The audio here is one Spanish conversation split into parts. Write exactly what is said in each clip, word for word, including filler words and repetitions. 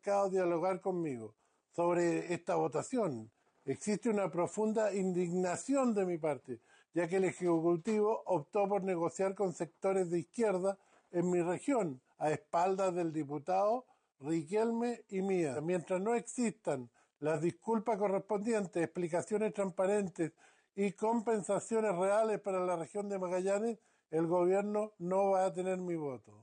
acercado a dialogar conmigo sobre esta votación. Existe una profunda indignación de mi parte, ya que el Ejecutivo optó por negociar con sectores de izquierda en mi región, a espaldas del diputado Riquelme y mía. Mientras no existan las disculpas correspondientes, explicaciones transparentes y compensaciones reales para la región de Magallanes, el gobierno no va a tener mi voto.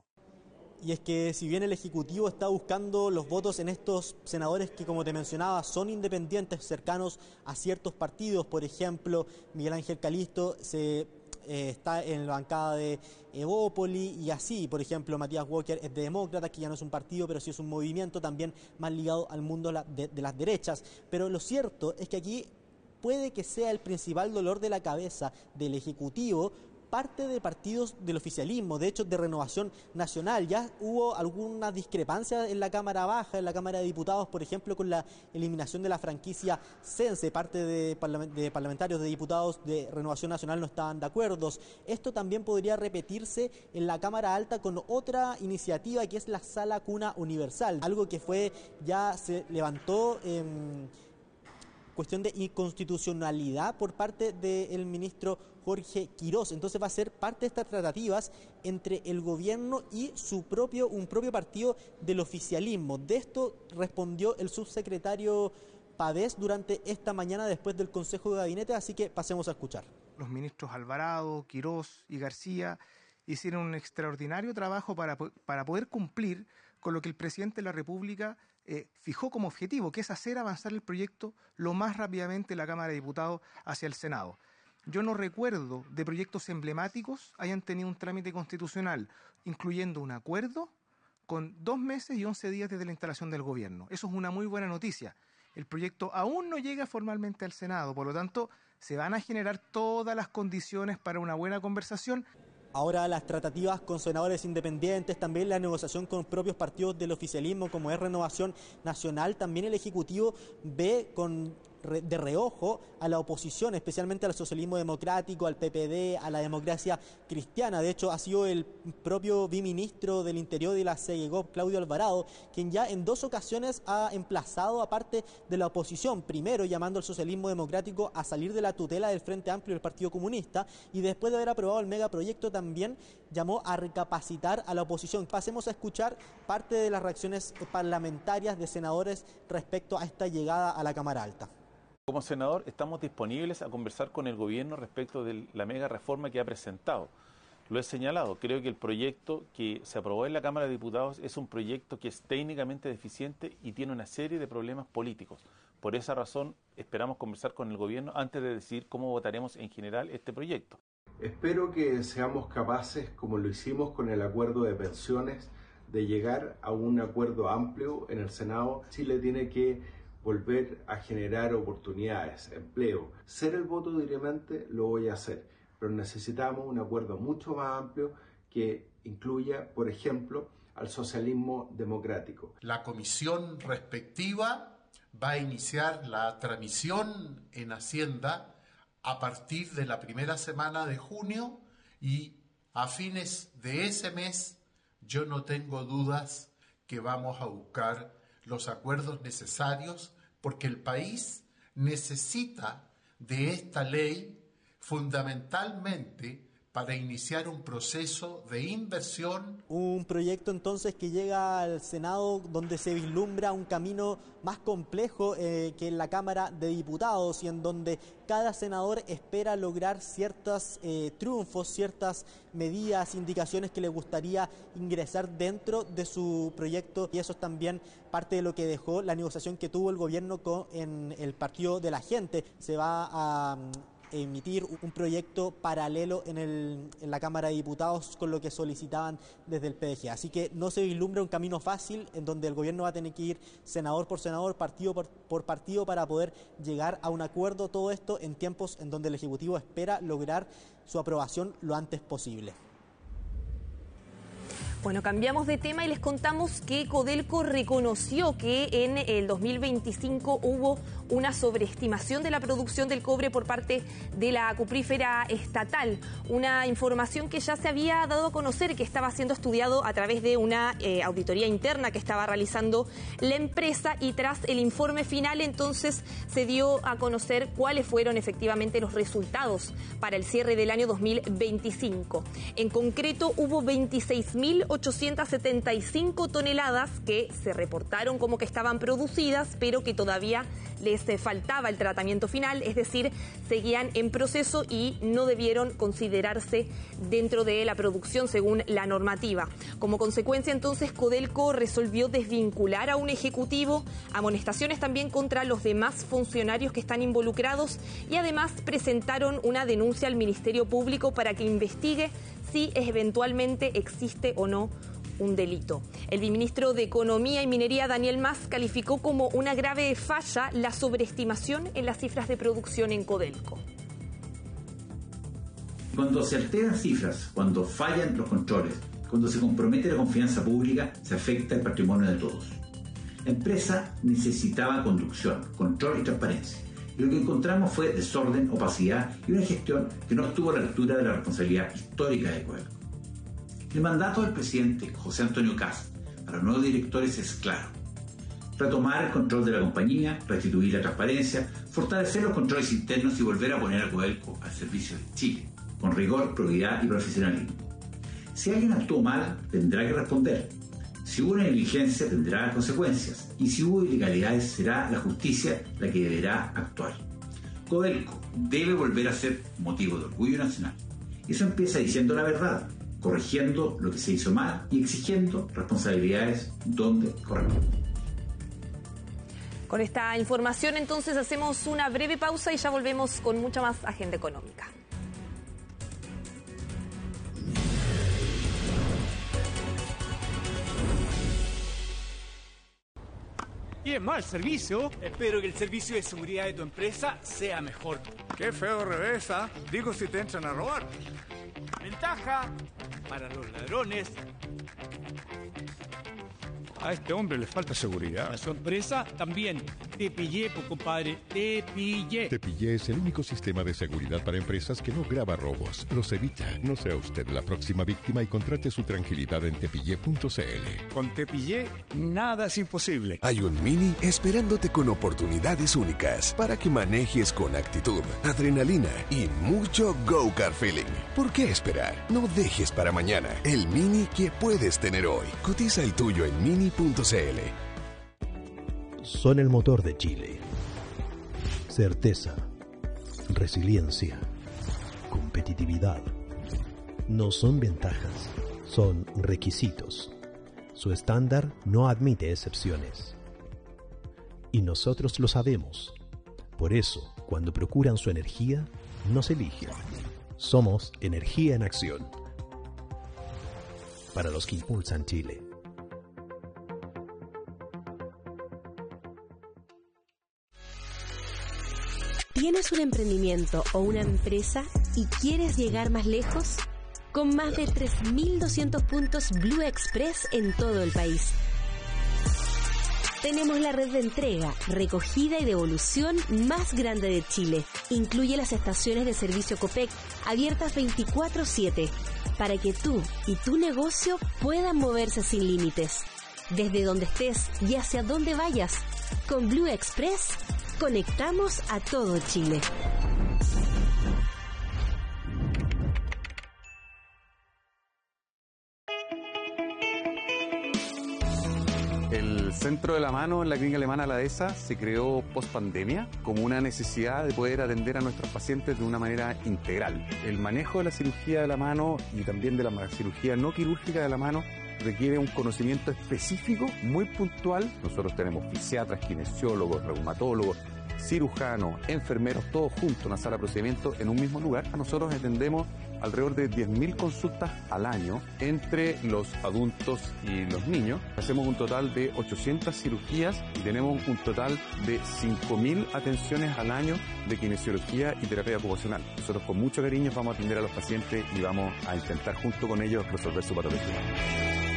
Y es que si bien el Ejecutivo está buscando los votos en estos senadores que, como te mencionaba, son independientes, cercanos a ciertos partidos, por ejemplo, Miguel Ángel Calisto se, eh, está en la bancada de Evópoli y así, por ejemplo, Matías Walker es de Demócratas, que ya no es un partido, pero sí es un movimiento también más ligado al mundo de, de las derechas. Pero lo cierto es que aquí puede que sea el principal dolor de la cabeza del Ejecutivo, parte de partidos del oficialismo, de hecho de Renovación Nacional. Ya hubo algunas discrepancias en la Cámara Baja, en la Cámara de Diputados, por ejemplo, con la eliminación de la franquicia Sense. Parte de, parlament de parlamentarios, de diputados de Renovación Nacional no estaban de acuerdo. Esto también podría repetirse en la Cámara Alta con otra iniciativa que es la Sala Cuna Universal, algo que fue ya se levantó en cuestión de inconstitucionalidad por parte del ministro Jorge Quirós. Entonces va a ser parte de estas tratativas entre el gobierno y su propio, un propio partido del oficialismo. De esto respondió el subsecretario Pavés durante esta mañana después del Consejo de Gabinete, así que pasemos a escuchar. Los ministros Alvarado, Quirós y García hicieron un extraordinario trabajo para, para poder cumplir con lo que el presidente de la República eh, fijó como objetivo, que es hacer avanzar el proyecto lo más rápidamente de la Cámara de Diputados hacia el Senado. Yo no recuerdo de proyectos emblemáticos hayan tenido un trámite constitucional, incluyendo un acuerdo con dos meses y once días desde la instalación del gobierno. Eso es una muy buena noticia. El proyecto aún no llega formalmente al Senado, por lo tanto, se van a generar todas las condiciones para una buena conversación. Ahora las tratativas con senadores independientes, también la negociación con propios partidos del oficialismo como es Renovación Nacional, también el Ejecutivo ve con de reojo a la oposición, especialmente al socialismo democrático, al P P D, a la democracia cristiana. De hecho, ha sido el propio viceministro del Interior de la CEGEGOP, Claudio Alvarado, quien ya en dos ocasiones ha emplazado a parte de la oposición, primero llamando al socialismo democrático a salir de la tutela del Frente Amplio y del Partido Comunista, y después de haber aprobado el megaproyecto también llamó a recapacitar a la oposición. Pasemos a escuchar parte de las reacciones parlamentarias de senadores respecto a esta llegada a la Cámara Alta. Como senador estamos disponibles a conversar con el gobierno respecto de la mega reforma que ha presentado. Lo he señalado, creo que el proyecto que se aprobó en la Cámara de Diputados es un proyecto que es técnicamente deficiente y tiene una serie de problemas políticos. Por esa razón esperamos conversar con el gobierno antes de decidir cómo votaremos en general este proyecto. Espero que seamos capaces, como lo hicimos con el acuerdo de pensiones, de llegar a un acuerdo amplio en el Senado. Chile tiene que volver a generar oportunidades, empleo. Ser el voto directamente lo voy a hacer, pero necesitamos un acuerdo mucho más amplio que incluya, por ejemplo, al socialismo democrático. La comisión respectiva va a iniciar la tramisión en Hacienda a partir de la primera semana de junio y a fines de ese mes yo no tengo dudas que vamos a buscar los acuerdos necesarios porque el país necesita de esta ley fundamentalmente para iniciar un proceso de inversión. Un proyecto entonces que llega al Senado donde se vislumbra un camino más complejo eh, que en la Cámara de Diputados y en donde cada senador espera lograr ciertos eh, triunfos, ciertas medidas, indicaciones que le gustaría ingresar dentro de su proyecto, y eso es también parte de lo que dejó la negociación que tuvo el gobierno con en el Partido de la Gente. Se va a emitir un proyecto paralelo en, el, en la Cámara de Diputados con lo que solicitaban desde el P D G. Así que no se vislumbra un camino fácil en donde el gobierno va a tener que ir senador por senador, partido por, por partido para poder llegar a un acuerdo, todo esto en tiempos en donde el Ejecutivo espera lograr su aprobación lo antes posible. Bueno, cambiamos de tema y les contamos que Codelco reconoció que en el dos mil veinticinco hubo una sobreestimación de la producción del cobre por parte de la cuprífera estatal. Una información que ya se había dado a conocer, que estaba siendo estudiado a través de una eh, auditoría interna que estaba realizando la empresa, y tras el informe final entonces se dio a conocer cuáles fueron efectivamente los resultados para el cierre del año dos mil veinticinco. En concreto, hubo veintiséis mil ochocientas setenta y cinco toneladas que se reportaron como que estaban producidas, pero que todavía les faltaba el tratamiento final, es decir, seguían en proceso y no debieron considerarse dentro de la producción según la normativa. Como consecuencia, entonces, Codelco resolvió desvincular a un ejecutivo, amonestaciones también contra los demás funcionarios que están involucrados, y además presentaron una denuncia al Ministerio Público para que investigue si eventualmente existe o no un delito. El ministro de Economía y Minería, Daniel Mas, calificó como una grave falla la sobreestimación en las cifras de producción en Codelco. Cuando se alteran cifras, cuando fallan los controles, cuando se compromete la confianza pública, se afecta el patrimonio de todos. La empresa necesitaba conducción, control y transparencia. Y lo que encontramos fue desorden, opacidad y una gestión que no estuvo a la altura de la responsabilidad histórica de Codelco. El mandato del presidente José Antonio Kast para los nuevos directores es claro: retomar el control de la compañía, restituir la transparencia, fortalecer los controles internos y volver a poner a Codelco al servicio de Chile, con rigor, probidad y profesionalismo. Si alguien actuó mal, tendrá que responder. Si hubo una negligencia, tendrá consecuencias. Y si hubo ilegalidades, será la justicia la que deberá actuar. Codelco debe volver a ser motivo de orgullo nacional. Y eso empieza diciendo la verdad, corrigiendo lo que se hizo mal y exigiendo responsabilidades donde corresponde. Con esta información entonces hacemos una breve pausa y ya volvemos con mucha más agenda económica. ¿Quieres más servicio? Espero que el servicio de seguridad de tu empresa sea mejor. Qué feo revés, ¿ah? Digo si te entran a robar. Ventaja para los ladrones. A este hombre le falta seguridad. A su empresa también. Te pillé, pues, compadre. Te pillé. Te pillé es el único sistema de seguridad para empresas que no graba robos, los evita. No sea usted la próxima víctima y contrate su tranquilidad en tepillé punto c l. Con Tepillé, nada es imposible. Hay un Mini esperándote con oportunidades únicas para que manejes con actitud, adrenalina y mucho go-kart feeling. ¿Por qué esperar? No dejes para mañana el Mini que puedes tener hoy. Cotiza el tuyo en mini punto c l. Son el motor de Chile. Certeza, resiliencia, competitividad. No son ventajas, son requisitos. Su estándar no admite excepciones. Y nosotros lo sabemos. Por eso, cuando procuran su energía, nos eligen. Somos energía en acción. Para los que impulsan Chile. ¿Tienes un emprendimiento o una empresa y quieres llegar más lejos? Con más de tres mil doscientos puntos Blue Express en todo el país. Tenemos la red de entrega, recogida y devolución más grande de Chile. Incluye las estaciones de servicio Copec, abiertas veinticuatro siete, para que tú y tu negocio puedan moverse sin límites. Desde donde estés y hacia donde vayas. Con Blue Express, conectamos a todo Chile. El Centro de la Mano en la Clínica Alemana La Dehesa se creó post pandemia como una necesidad de poder atender a nuestros pacientes de una manera integral. El manejo de la cirugía de la mano y también de la cirugía no quirúrgica de la mano requiere un conocimiento específico, muy puntual. Nosotros tenemos fisiatras, kinesiólogos, reumatólogos, cirujanos, enfermeros, todos juntos en una sala de procedimiento en un mismo lugar. Nosotros atendemos alrededor de diez mil consultas al año entre los adultos y los niños. Hacemos un total de ochocientas cirugías y tenemos un total de cinco mil atenciones al año de kinesiología y terapia ocupacional. Nosotros con mucho cariño vamos a atender a los pacientes y vamos a intentar junto con ellos resolver su patología.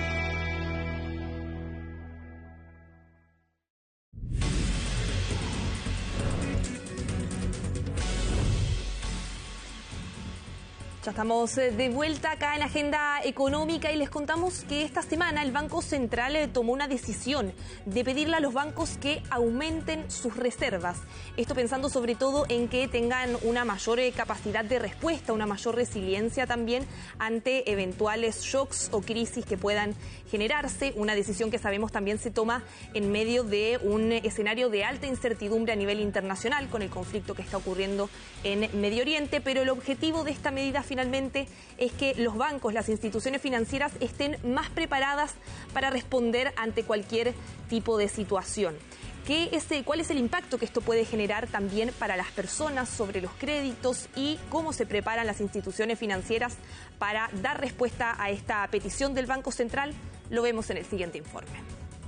Ya estamos de vuelta acá en Agenda Económica y les contamos que esta semana el Banco Central tomó una decisión de pedirle a los bancos que aumenten sus reservas. Esto pensando sobre todo en que tengan una mayor capacidad de respuesta, una mayor resiliencia también ante eventuales shocks o crisis que puedan generarse. Una decisión que sabemos también se toma en medio de un escenario de alta incertidumbre a nivel internacional con el conflicto que está ocurriendo en Medio Oriente, pero el objetivo de esta medida finalmente es que los bancos, las instituciones financieras estén más preparadas para responder ante cualquier tipo de situación. ¿Qué es, ¿Cuál es el impacto que esto puede generar también para las personas sobre los créditos y cómo se preparan las instituciones financieras para dar respuesta a esta petición del Banco Central? Lo vemos en el siguiente informe.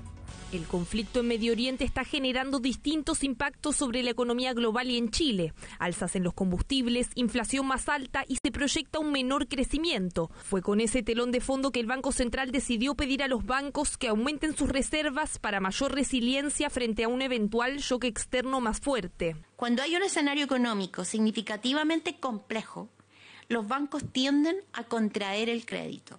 El conflicto en Medio Oriente está generando distintos impactos sobre la economía global y en Chile. Alzas en los combustibles, inflación más alta y se proyecta un menor crecimiento. Fue con ese telón de fondo que el Banco Central decidió pedir a los bancos que aumenten sus reservas para mayor resiliencia frente a un eventual shock externo más fuerte. Cuando hay un escenario económico significativamente complejo, los bancos tienden a contraer el crédito.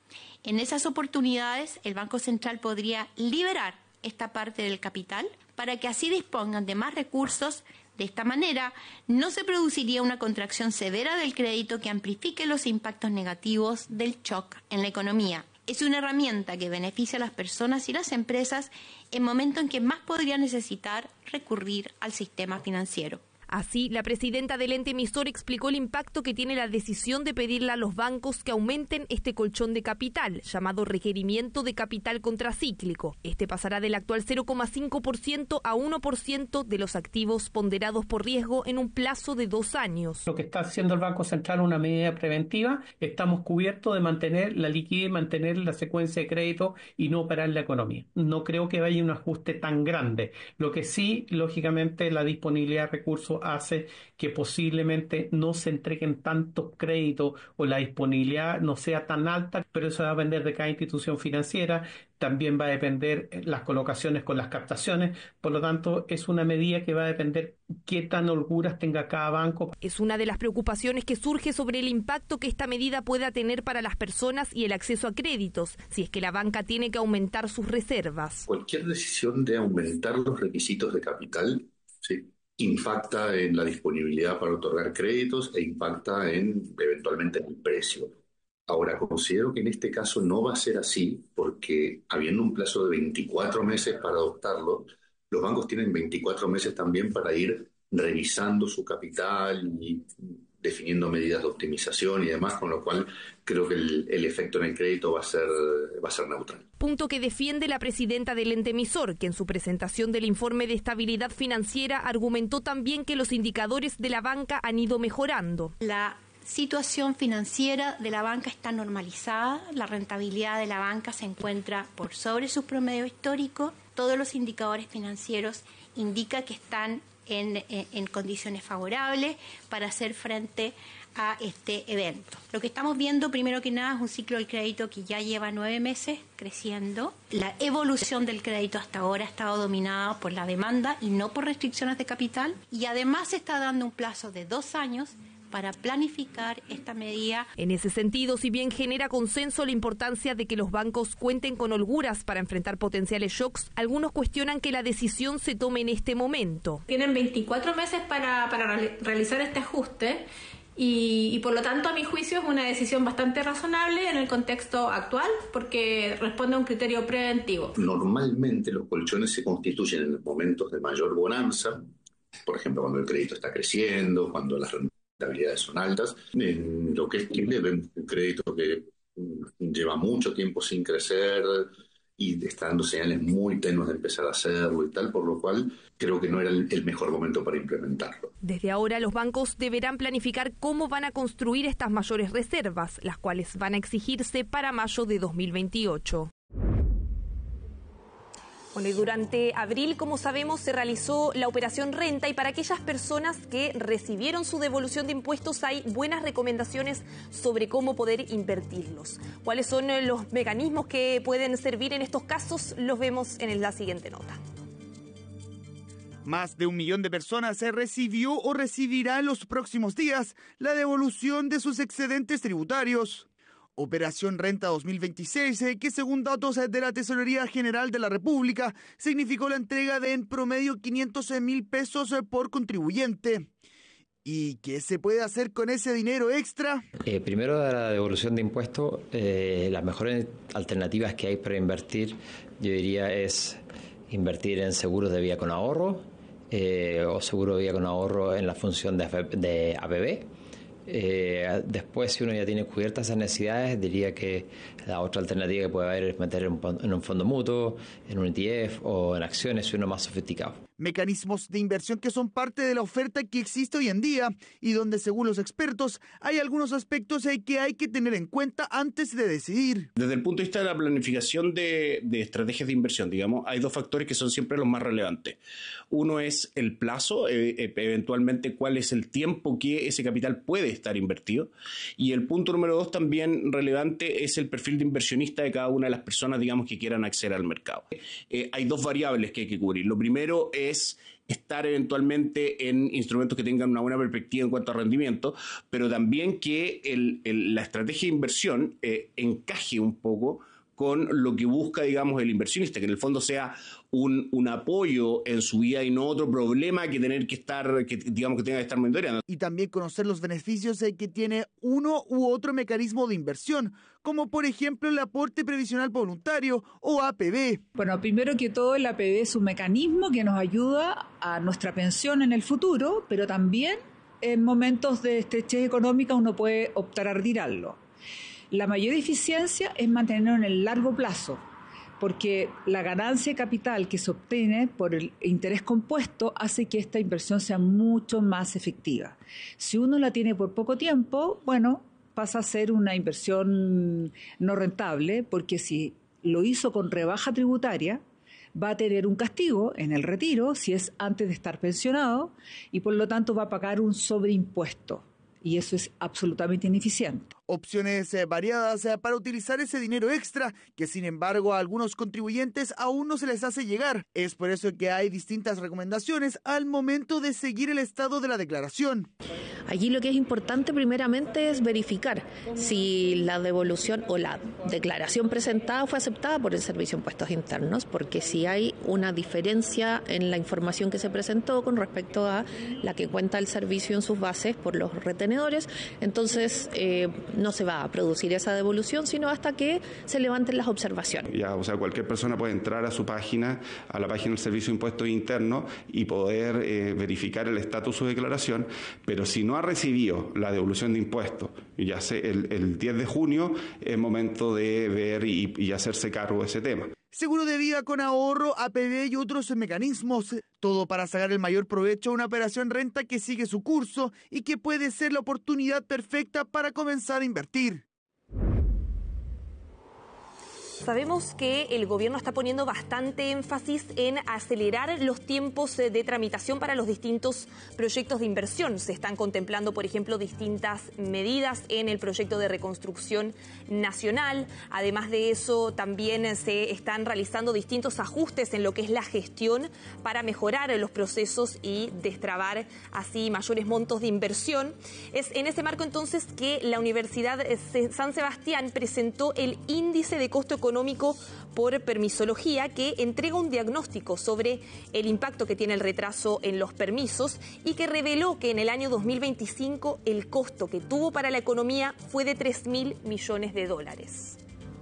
En esas oportunidades, el Banco Central podría liberar esta parte del capital para que así dispongan de más recursos. De esta manera, no se produciría una contracción severa del crédito que amplifique los impactos negativos del shock en la economía. Es una herramienta que beneficia a las personas y las empresas en momentos en que más podrían necesitar recurrir al sistema financiero. Así, la presidenta del ente emisor explicó el impacto que tiene la decisión de pedirle a los bancos que aumenten este colchón de capital, llamado requerimiento de capital contracíclico. Este pasará del actual cero coma cinco por ciento a uno por ciento de los activos ponderados por riesgo en un plazo de dos años. Lo que está haciendo el Banco Central es una medida preventiva. Estamos cubiertos de mantener la liquidez, mantener la secuencia de crédito y no parar la economía. No creo que vaya un ajuste tan grande. Lo que sí, lógicamente, la disponibilidad de recursos hace que posiblemente no se entreguen tantos créditos o la disponibilidad no sea tan alta, pero eso va a depender de cada institución financiera. También va a depender las colocaciones con las captaciones, por lo tanto es una medida que va a depender qué tan holguras tenga cada banco. Es una de las preocupaciones que surge sobre el impacto que esta medida pueda tener para las personas y el acceso a créditos, si es que la banca tiene que aumentar sus reservas. Cualquier decisión de aumentar los requisitos de capital, sí, impacta en la disponibilidad para otorgar créditos e impacta en eventualmente en el precio. Ahora, considero que en este caso no va a ser así porque habiendo un plazo de veinticuatro meses para adoptarlo, los bancos tienen veinticuatro meses también para ir revisando su capital y definiendo medidas de optimización y demás, con lo cual creo que el, el efecto en el crédito va a ser, va a ser neutral. Punto que defiende la presidenta del ente emisor, que en su presentación del informe de estabilidad financiera argumentó también que los indicadores de la banca han ido mejorando. La situación financiera de la banca está normalizada, la rentabilidad de la banca se encuentra por sobre su promedio histórico, todos los indicadores financieros indican que están En, en, en condiciones favorables para hacer frente a este evento. Lo que estamos viendo, primero que nada, es un ciclo del crédito que ya lleva nueve meses creciendo. La evolución del crédito hasta ahora ha estado dominada por la demanda y no por restricciones de capital. Y además se está dando un plazo de dos años para planificar esta medida. En ese sentido, si bien genera consenso la importancia de que los bancos cuenten con holguras para enfrentar potenciales shocks, algunos cuestionan que la decisión se tome en este momento. Tienen veinticuatro meses para, para realizar este ajuste y, y por lo tanto, a mi juicio, es una decisión bastante razonable en el contexto actual porque responde a un criterio preventivo. Normalmente los colchones se constituyen en momentos de mayor bonanza, por ejemplo, cuando el crédito está creciendo, cuando las rentabilidades son altas. En lo que es Chile, vemos un crédito que lleva mucho tiempo sin crecer y está dando señales muy tenues de empezar a hacerlo y tal, por lo cual creo que no era el mejor momento para implementarlo. Desde ahora los bancos deberán planificar cómo van a construir estas mayores reservas, las cuales van a exigirse para mayo de dos mil veintiocho. Bueno, y durante abril, como sabemos, se realizó la operación Renta y para aquellas personas que recibieron su devolución de impuestos hay buenas recomendaciones sobre cómo poder invertirlos. ¿Cuáles son los mecanismos que pueden servir en estos casos? Los vemos en la siguiente nota. Más de un millón de personas se recibió o recibirá en los próximos días la devolución de sus excedentes tributarios. Operación Renta dos mil veintiséis, que según datos de la Tesorería General de la República, significó la entrega de en promedio quinientos mil pesos por contribuyente. ¿Y qué se puede hacer con ese dinero extra? Eh, primero, de la devolución de impuestos, eh, las mejores alternativas que hay para invertir, yo diría, es invertir en seguros de vida con ahorro eh, o seguro de vida con ahorro en la función de, de A P B. Eh, después, si uno ya tiene cubiertas esas necesidades, diría que la otra alternativa que puede haber es meter en un, en un fondo mutuo, en un E T F o en acciones, si uno más sofisticado. Mecanismos de inversión que son parte de la oferta que existe hoy en día y donde, según los expertos, hay algunos aspectos que hay que tener en cuenta antes de decidir. Desde el punto de vista de la planificación de, de estrategias de inversión, digamos, hay dos factores que son siempre los más relevantes. Uno es el plazo, eh, eventualmente cuál es el tiempo que ese capital puede estar invertido. Y el punto número dos también relevante es el perfil de inversionista de cada una de las personas, digamos, que quieran acceder al mercado. Eh, hay dos variables que hay que cubrir. Lo primero es es estar eventualmente en instrumentos que tengan una buena perspectiva en cuanto a rendimiento, pero también que el, el, la estrategia de inversión eh, encaje un poco con lo que busca, digamos, el inversionista, que en el fondo sea un, un apoyo en su vida y no otro problema que tener que estar, que digamos que tenga que estar monitoreando. Y también conocer los beneficios que tiene uno u otro mecanismo de inversión, como por ejemplo el aporte previsional voluntario o A P B. Bueno, primero que todo el A P B es un mecanismo que nos ayuda a nuestra pensión en el futuro, pero también en momentos de estrechez económica uno puede optar a retirarlo. La mayor eficiencia es mantenerlo en el largo plazo, porque la ganancia de capital que se obtiene por el interés compuesto hace que esta inversión sea mucho más efectiva. Si uno la tiene por poco tiempo, bueno, pasa a ser una inversión no rentable, porque si lo hizo con rebaja tributaria, va a tener un castigo en el retiro, si es antes de estar pensionado, y por lo tanto va a pagar un sobreimpuesto. Y eso es absolutamente ineficiente. Opciones eh, variadas eh, para utilizar ese dinero extra, que sin embargo a algunos contribuyentes aún no se les hace llegar. Es por eso que hay distintas recomendaciones al momento de seguir el estado de la declaración. Allí lo que es importante primeramente es verificar si la devolución o la declaración presentada fue aceptada por el Servicio de Impuestos Internos, porque si hay una diferencia en la información que se presentó con respecto a la que cuenta el servicio en sus bases por los retenedores, entonces eh, no se va a producir esa devolución, sino hasta que se levanten las observaciones. Ya, o sea, cualquier persona puede entrar a su página, a la página del Servicio de Impuestos Internos y poder eh, verificar el estatus de su declaración, pero si no ha recibido la devolución de impuestos, ya sé, el, el diez de junio es momento de ver y, y hacerse cargo de ese tema. Seguro de vida con ahorro, A P B y otros mecanismos. Todo para sacar el mayor provecho a una operación renta que sigue su curso y que puede ser la oportunidad perfecta para comenzar a invertir. Sabemos que el gobierno está poniendo bastante énfasis en acelerar los tiempos de tramitación para los distintos proyectos de inversión. Se están contemplando, por ejemplo, distintas medidas en el proyecto de reconstrucción nacional. Además de eso, también se están realizando distintos ajustes en lo que es la gestión para mejorar los procesos y destrabar así mayores montos de inversión. Es en ese marco entonces que la Universidad San Sebastián presentó el índice de costo económico por permisología, que entrega un diagnóstico sobre el impacto que tiene el retraso en los permisos y que reveló que en el año dos mil veinticinco el costo que tuvo para la economía fue de tres mil millones de dólares.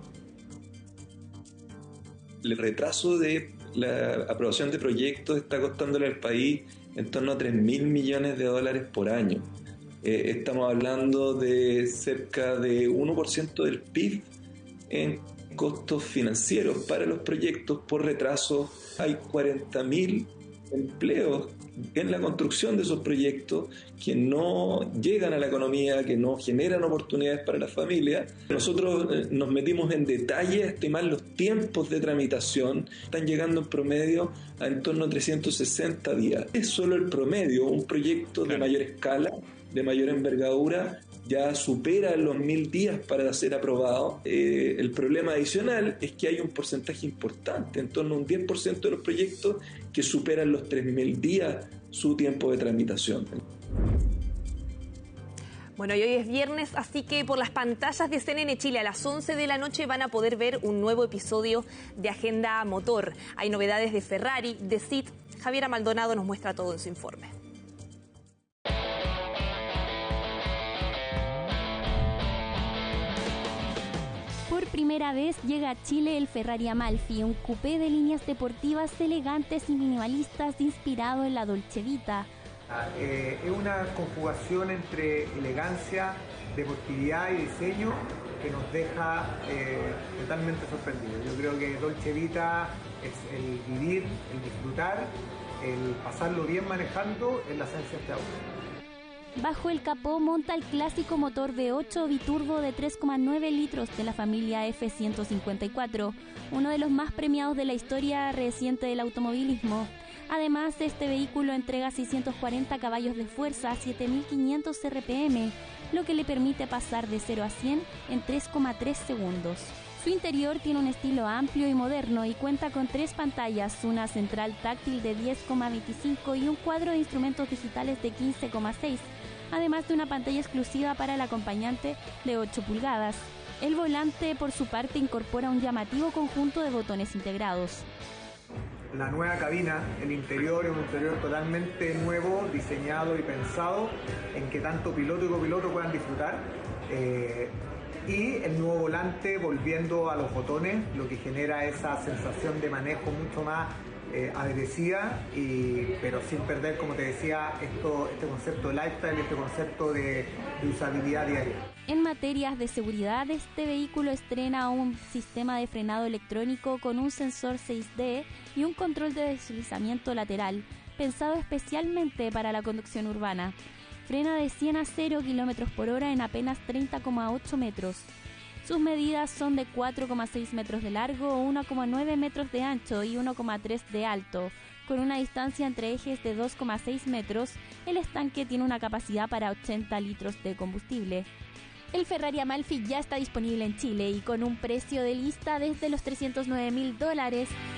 El retraso de la aprobación de proyectos está costándole al país en torno a tres mil millones de dólares por año. Eh, estamos hablando de cerca de uno por ciento del P I B en costos financieros para los proyectos por retraso. Hay cuarenta mil empleos en la construcción de esos proyectos que no llegan a la economía, que no generan oportunidades para las familias. Nosotros eh, nos metimos en detalle a estimar los tiempos de tramitación. Están llegando en promedio a en torno a trescientos sesenta días. Es solo el promedio. Un proyecto de mayor escala, de mayor envergadura, ya supera los mil días para ser aprobado. Eh, el problema adicional es que hay un porcentaje importante, en torno a un diez por ciento de los proyectos que superan los tres mil días su tiempo de tramitación. Bueno, y hoy es viernes, así que por las pantallas de C N N Chile a las once de la noche van a poder ver un nuevo episodio de Agenda Motor. Hay novedades de Ferrari, de S I T. Javiera Maldonado nos muestra todo en su informe. Por primera vez llega a Chile el Ferrari Amalfi, un coupé de líneas deportivas elegantes y minimalistas inspirado en la Dolce Vita. Eh, es una conjugación entre elegancia, deportividad y diseño que nos deja eh, totalmente sorprendidos. Yo creo que Dolce Vita es el vivir, el disfrutar, el pasarlo bien manejando en la esencia de este auto. Bajo el capó monta el clásico motor V ocho biturbo de tres coma nueve litros de la familia F ciento cincuenta y cuatro, uno de los más premiados de la historia reciente del automovilismo. Además, este vehículo entrega seiscientos cuarenta caballos de fuerza a siete mil quinientos R P M, lo que le permite pasar de cero a cien en tres coma tres segundos. Su interior tiene un estilo amplio y moderno y cuenta con tres pantallas, una central táctil de diez coma veinticinco y un cuadro de instrumentos digitales de quince coma seis, además de una pantalla exclusiva para el acompañante de ocho pulgadas. El volante, por su parte, incorpora un llamativo conjunto de botones integrados. La nueva cabina, el interior es un interior totalmente nuevo, diseñado y pensado en que tanto piloto y copiloto puedan disfrutar. Eh, y el nuevo volante volviendo a los botones, lo que genera esa sensación de manejo mucho más eh, agresiva, y, pero sin perder, como te decía, esto, este concepto de lifestyle, este concepto de, de usabilidad diaria. En materias de seguridad, este vehículo estrena un sistema de frenado electrónico con un sensor seis D y un control de deslizamiento lateral, pensado especialmente para la conducción urbana. Frena de cien a cero kilómetros por hora en apenas treinta coma ocho metros. Sus medidas son de cuatro coma seis metros de largo, uno coma nueve metros de ancho y uno coma tres de alto. Con una distancia entre ejes de dos coma seis metros, el estanque tiene una capacidad para ochenta litros de combustible. El Ferrari Amalfi ya está disponible en Chile y con un precio de lista desde los trescientos nueve mil dólares,